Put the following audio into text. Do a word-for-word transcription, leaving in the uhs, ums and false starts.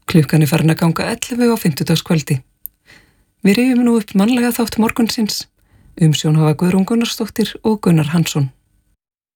Klukkan er farin að ganga ellefu á fimmtudagskvöldi. Við rifjum nú upp mannlega þátt morgunsins. Umsjón hafa Guðrún Gunnarsdóttir og Gunnar Hansson.